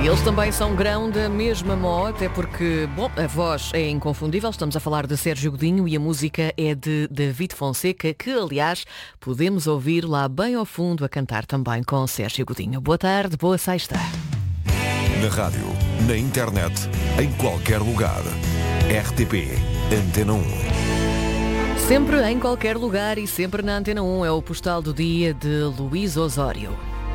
Eles também são grão da mesma moda, até porque, a voz é inconfundível. Estamos a falar de Sérgio Godinho e a música é de David Fonseca, que, aliás, podemos ouvir lá bem ao fundo a cantar também com Sérgio Godinho. Boa tarde, boa sexta. Na rádio, na internet, em qualquer lugar. RTP Antena 1. Sempre em qualquer lugar e sempre na Antena 1 é o Postal do Dia de Luís Osório.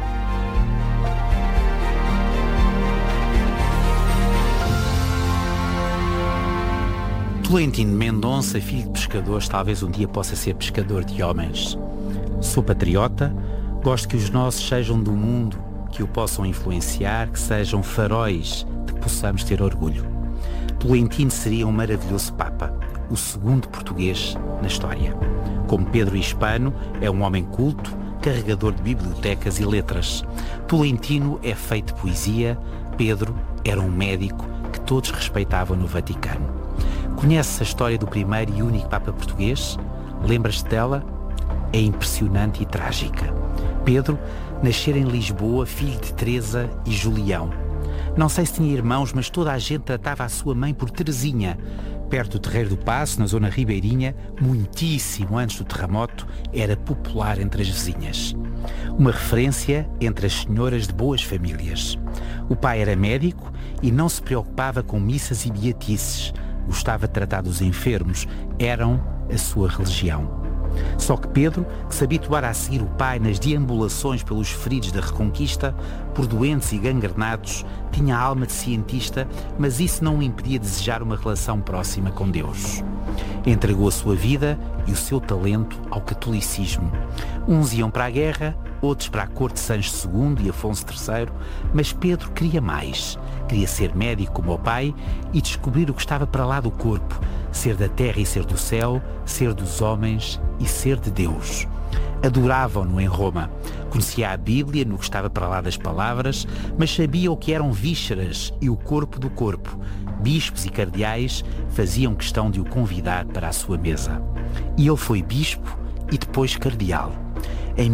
Tolentino Mendonça, filho de pescadores, talvez um dia possa ser pescador de homens. Sou patriota, gosto que os nossos sejam do mundo, que o possam influenciar, que sejam faróis de que possamos ter orgulho. Tolentino seria um maravilhoso Papa, o segundo português na história. Como Pedro Hispano, é um homem culto, carregador de bibliotecas e letras. Tolentino é feito de poesia, Pedro era um médico que todos respeitavam no Vaticano. Conheces a história do primeiro e único Papa português? Lembras-te dela? É impressionante e trágica. Pedro nascera em Lisboa, filho de Teresa e Julião. Não sei se tinha irmãos, mas toda a gente tratava a sua mãe por Teresinha. Perto do Terreiro do Paço, na zona ribeirinha, muitíssimo antes do terremoto, era popular entre as vizinhas. Uma referência entre as senhoras de boas famílias. O pai era médico e não se preocupava com missas e beatices. Gostava de tratar dos enfermos, eram a sua religião. Só que Pedro, que se habituara a seguir o pai nas deambulações pelos feridos da Reconquista, por doentes e gangrenados, tinha a alma de cientista, mas isso não o impedia de desejar uma relação próxima com Deus. Entregou a sua vida e o seu talento ao catolicismo. Uns iam para a guerra, outros para a corte de Sancho II e Afonso III, mas Pedro queria mais. Queria ser médico como o pai e descobrir o que estava para lá do corpo, ser da terra e ser do céu, ser dos homens e ser de Deus. Adoravam-no em Roma. Conhecia a Bíblia no que estava para lá das palavras, mas sabia o que eram vísceras e o corpo do corpo. Bispos e cardeais faziam questão de o convidar para a sua mesa. E ele foi bispo e depois cardeal. Em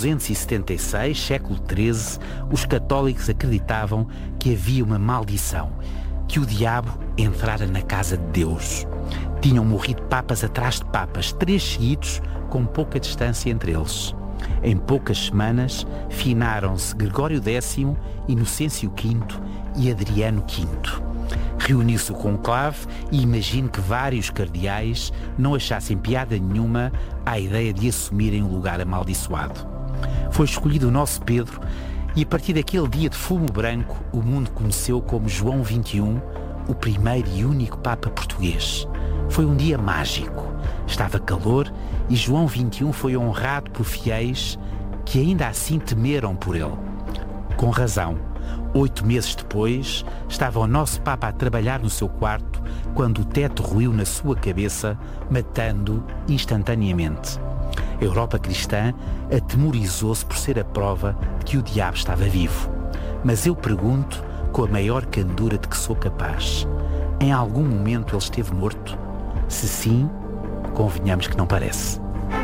1276, século XIII, os católicos acreditavam que havia uma maldição, que o diabo entrara na casa de Deus. Tinham morrido papas atrás de papas, 3 seguidos, com pouca distância entre eles. Em poucas semanas, finaram-se Gregório X, Inocêncio V e Adriano V. Reuniu-se o conclave e imagino que vários cardeais não achassem piada nenhuma à ideia de assumirem um lugar amaldiçoado. Foi escolhido o nosso Pedro e a partir daquele dia de fumo branco o mundo conheceu como João XXI, o primeiro e único Papa português. Foi um dia mágico. Estava calor e João XXI foi honrado por fiéis que ainda assim temeram por ele. Com razão. 8 meses depois, estava o nosso Papa a trabalhar no seu quarto quando o teto ruiu na sua cabeça, matando-o instantaneamente. A Europa cristã atemorizou-se por ser a prova de que o diabo estava vivo. Mas eu pergunto, com a maior candura de que sou capaz, em algum momento ele esteve morto? Se sim, convenhamos que não parece.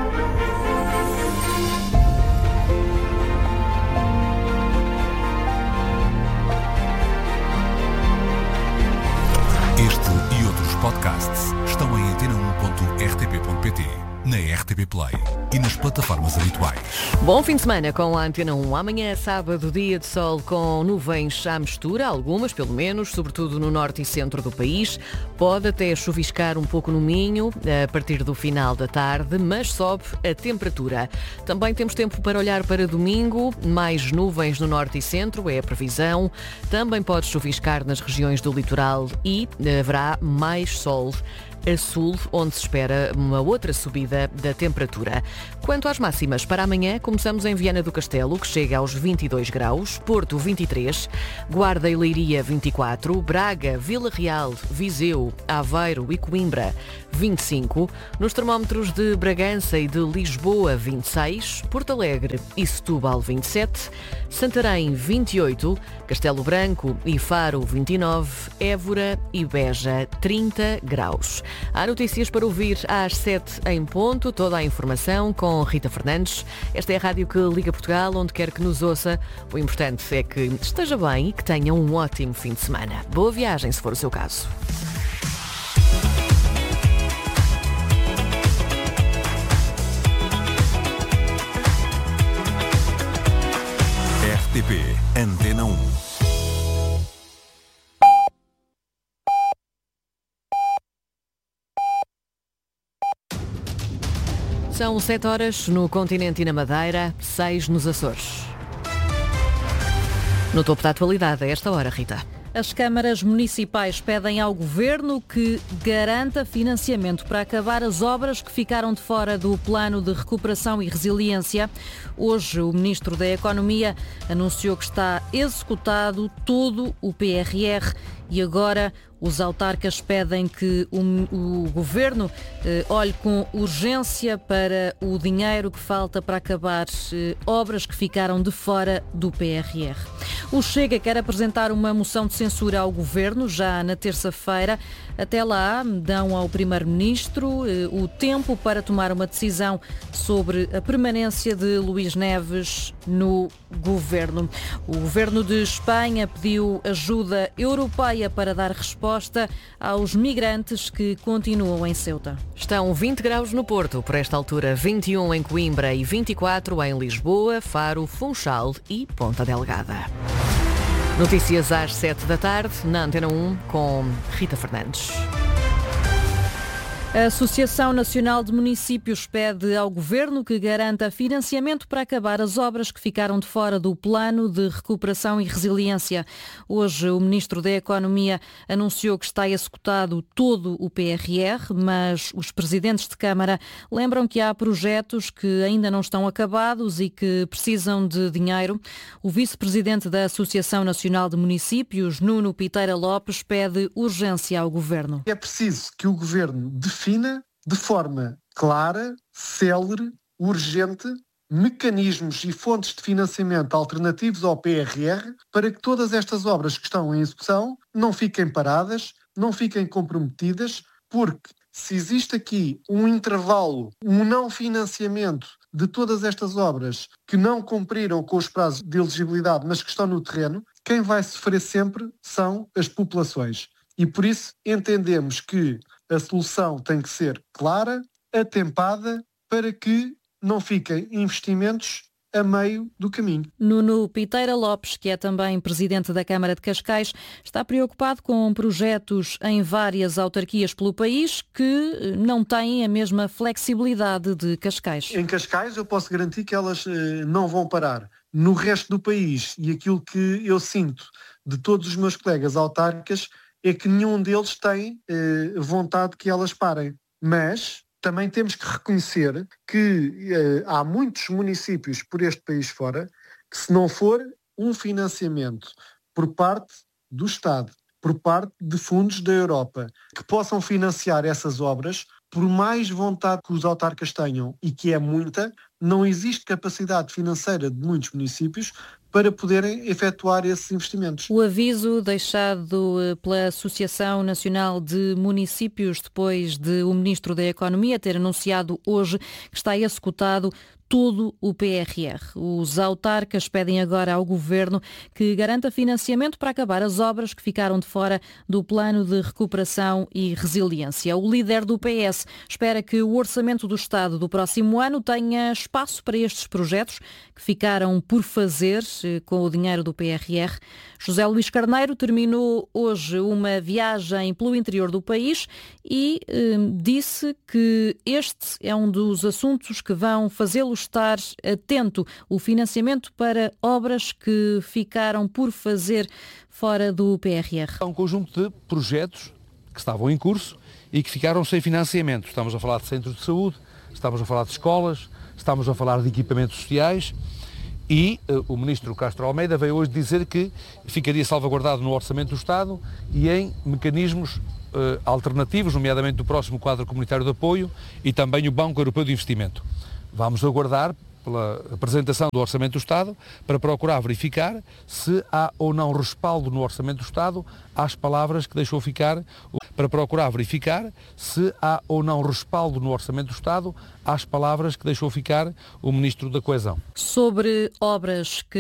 Este e outros podcasts estão em antena1.rtp.pt, na RTP Play e nas plataformas habituais. Bom fim de semana com a Antena 1. Amanhã é sábado, dia de sol com nuvens à mistura, algumas pelo menos, sobretudo no norte e centro do país. Pode até chuviscar um pouco no Minho a partir do final da tarde, mas sobe a temperatura. Também temos tempo para olhar para domingo, mais nuvens no norte e centro, é a previsão. Também pode chuviscar nas regiões do litoral e haverá mais sol a sul, onde se espera uma outra subida da temperatura. Quanto às máximas, para amanhã começamos em Viana do Castelo, que chega aos 22 graus, Porto 23, Guarda e Leiria 24, Braga, Vila Real, Viseu, Aveiro e Coimbra 25, nos termómetros de Bragança e de Lisboa 26, Porto Alegre e Setúbal 27, Santarém 28, Castelo Branco e Faro 29, Évora e Beja 30 graus. Há notícias para ouvir às 7 em ponto, toda a informação com Rita Fernandes. Esta é a rádio que liga Portugal, onde quer que nos ouça. O importante é que esteja bem e que tenha um ótimo fim de semana. Boa viagem, se for o seu caso. RTP Antena 1. São 7 horas no continente e na Madeira, 6 nos Açores. No topo da atualidade, a esta hora, Rita. As câmaras municipais pedem ao Governo que garanta financiamento para acabar as obras que ficaram de fora do Plano de Recuperação e Resiliência. Hoje, o Ministro da Economia anunciou que está executado todo o PRR e agora os autarcas pedem que o Governo olhe com urgência para o dinheiro que falta para acabar obras que ficaram de fora do PRR. O Chega quer apresentar uma moção de censura ao Governo já na terça-feira. Até lá, dão ao Primeiro-Ministro o tempo para tomar uma decisão sobre a permanência de Luís Neves no Governo. O Governo de Espanha pediu ajuda europeia para dar resposta aos migrantes que continuam em Ceuta. Estão 20 graus no Porto, por esta altura 21 em Coimbra e 24 em Lisboa, Faro, Funchal e Ponta Delgada. Notícias às 7 da tarde, na Antena 1, com Rita Fernandes. A Associação Nacional de Municípios pede ao Governo que garanta financiamento para acabar as obras que ficaram de fora do Plano de Recuperação e Resiliência. Hoje, o Ministro da Economia anunciou que está executado todo o PRR, mas os presidentes de Câmara lembram que há projetos que ainda não estão acabados e que precisam de dinheiro. O vice-presidente da Associação Nacional de Municípios, Nuno Piteira Lopes, pede urgência ao Governo. É preciso que o Governo defina de forma clara, célere, urgente, mecanismos e fontes de financiamento alternativos ao PRR para que todas estas obras que estão em execução não fiquem paradas, não fiquem comprometidas, porque se existe aqui um intervalo, um não financiamento de todas estas obras que não cumpriram com os prazos de elegibilidade, mas que estão no terreno, quem vai sofrer sempre são as populações. E por isso entendemos que a solução tem que ser clara, atempada, para que não fiquem investimentos a meio do caminho. Nuno Piteira Lopes, que é também presidente da Câmara de Cascais, está preocupado com projetos em várias autarquias pelo país que não têm a mesma flexibilidade de Cascais. Em Cascais eu posso garantir que elas não vão parar. No resto do país, e aquilo que eu sinto de todos os meus colegas autarcas, é que nenhum deles tem vontade que elas parem. Mas também temos que reconhecer que há muitos municípios por este país fora que, se não for um financiamento por parte do Estado, por parte de fundos da Europa, que possam financiar essas obras, por mais vontade que os autarcas tenham, e que é muita, não existe capacidade financeira de muitos municípios para poderem efetuar esses investimentos. O aviso deixado pela Associação Nacional de Municípios depois de o Ministro da Economia ter anunciado hoje que está executado todo o PRR. Os autarcas pedem agora ao Governo que garanta financiamento para acabar as obras que ficaram de fora do Plano de Recuperação e Resiliência. O líder do PS espera que o Orçamento do Estado do próximo ano tenha espaço para estes projetos que ficaram por fazer com o dinheiro do PRR. José Luís Carneiro terminou hoje uma viagem pelo interior do país e disse que este é um dos assuntos que vão fazê-lo estar atento, o financiamento para obras que ficaram por fazer fora do PRR. Há um conjunto de projetos que estavam em curso e que ficaram sem financiamento. Estamos a falar de centros de saúde, estamos a falar de escolas, estamos a falar de equipamentos sociais e o Ministro Castro Almeida veio hoje dizer que ficaria salvaguardado no Orçamento do Estado e em mecanismos alternativos, nomeadamente do próximo quadro comunitário de apoio e também o Banco Europeu de Investimento. Vamos aguardar pela apresentação do Orçamento do Estado para procurar verificar se há ou não respaldo no Orçamento do Estado às palavras que deixou ficar para procurar verificar se há ou não respaldo no Orçamento do Estado às palavras que deixou ficar o Ministro da Coesão. Sobre obras que